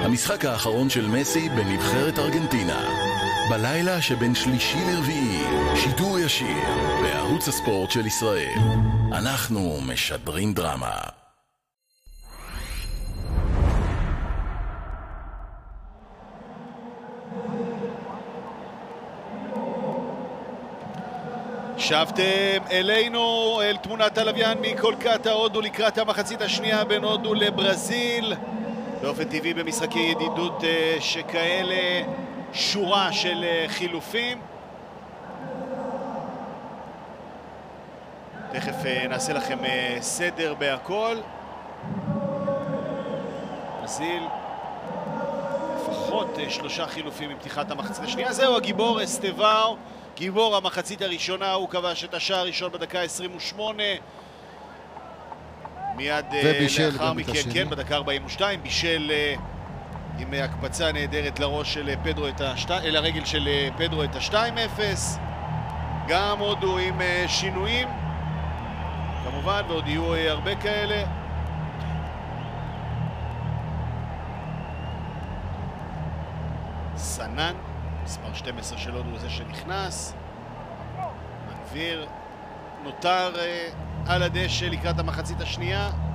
המשחק האחרון של מסי בנבחרת ארגנטינה. בלילה שבין שלישי לרביעי, שידור ישיר בערוץ הספורט של ישראל. אנחנו משדרים דרמה. שבתם אלינו, אל תמונת הלוויין מקולקטה, הודו לקראת המחצית השנייה בין הודו לברזיל. באופן טבעי במשחקי ידידות שכאלה, שורה של חילופים. תכף נעשה לכם סדר בהכל. ברזיל, לפחות 3 חילופים מפתיחת המחצית השנייה. זהו הגיבור אסטבאו. גיבור המחצית הראשונה, הוא כבש את השער הראשון בדקה 28. מיד לאחר מכן, כן, בדקה 42, בישל עם הקפצה נהדרת לראש של פדרו לרגל של פדרו את ה-2-0. גם הודו עם שינויים, כמובן, ועוד יהיו הרבה כאלה. סנן, מספר 12 של הודו, זה שנכנס. מנביר נותר על הדשא לקראת המחצית השנייה.